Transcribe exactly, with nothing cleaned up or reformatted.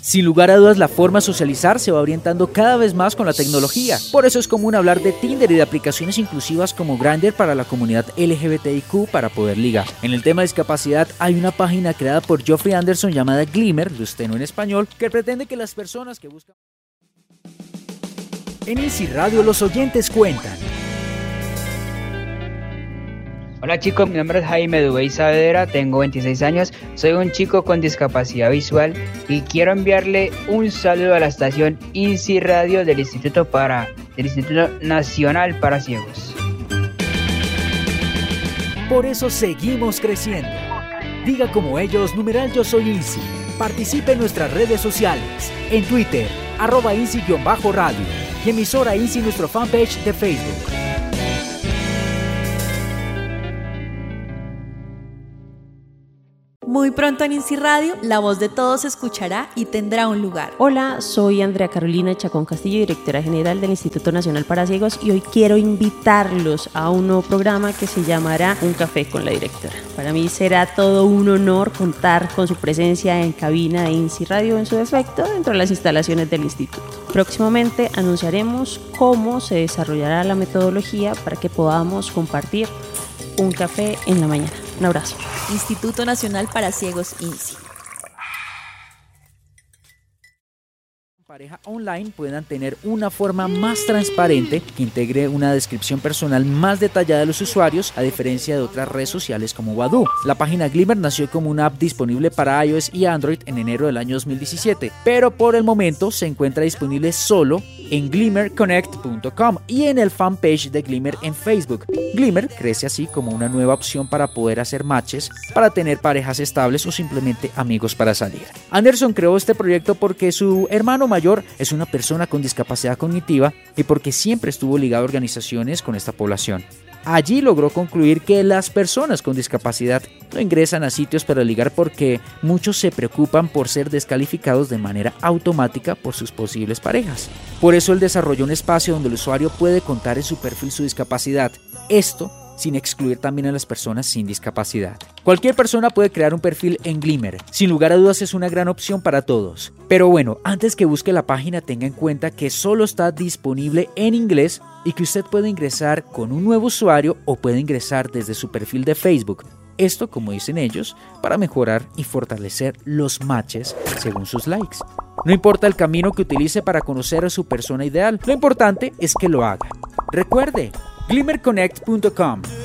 Sin lugar a dudas, la forma de socializar se va orientando cada vez más con la tecnología. Por eso es común hablar de Tinder y de aplicaciones inclusivas como Grindr para la comunidad L G B T I Q para poder ligar. En el tema de discapacidad hay una página creada por Geoffrey Anderson llamada Glimmer, de usted no en español, que pretende que las personas que buscan... En Easy Radio los oyentes cuentan. Hola chicos, mi nombre es Jaime Dubey Saavedra, tengo veintiséis años, soy un chico con discapacidad visual y quiero enviarle un saludo a la estación Easy Radio del Instituto, para, del Instituto Nacional para Ciegos. Por eso seguimos creciendo. Diga como ellos, numeral yo soy Easy. Participe en nuestras redes sociales, en Twitter, arroba Easy-radio y emisora Easy nuestro fanpage de Facebook. Muy pronto en Easy Radio, la voz de todos se escuchará y tendrá un lugar. Hola, soy Andrea Carolina Chacón Castillo, directora general del Instituto Nacional para Ciegos, y hoy quiero invitarlos a un nuevo programa que se llamará Un Café con la Directora. Para mí será todo un honor contar con su presencia en cabina de Easy Radio en su defecto dentro de las instalaciones del instituto. Próximamente anunciaremos cómo se desarrollará la metodología para que podamos compartir un café en la mañana. Un abrazo. Instituto Nacional para Ciegos Easy. Pareja online puedan tener una forma más transparente que integre una descripción personal más detallada de los usuarios, a diferencia de otras redes sociales como Badoo. La página Glimmer nació como una app disponible para iOS y Android en enero del año dos mil diecisiete, pero por el momento se encuentra disponible solo en glimmer connect punto com y en el fanpage de Glimmer en Facebook. Glimmer crece así como una nueva opción para poder hacer matches, para tener parejas estables o simplemente amigos para salir. Anderson creó este proyecto porque su hermano mayor es una persona con discapacidad cognitiva y porque siempre estuvo ligado a organizaciones con esta población. Allí logró concluir que las personas con discapacidad no ingresan a sitios para ligar porque muchos se preocupan por ser descalificados de manera automática por sus posibles parejas. Por eso él desarrolló un espacio donde el usuario puede contar en su perfil su discapacidad. Esto sin excluir también a las personas sin discapacidad. Cualquier persona puede crear un perfil en Glimmer. Sin lugar a dudas es una gran opción para todos. Pero bueno, antes que busque la página, tenga en cuenta que solo está disponible en inglés y que usted puede ingresar con un nuevo usuario o puede ingresar desde su perfil de Facebook. Esto, como dicen ellos, para mejorar y fortalecer los matches según sus likes. No importa el camino que utilice para conocer a su persona ideal, lo importante es que lo haga. Recuerde, glimmer connect punto com.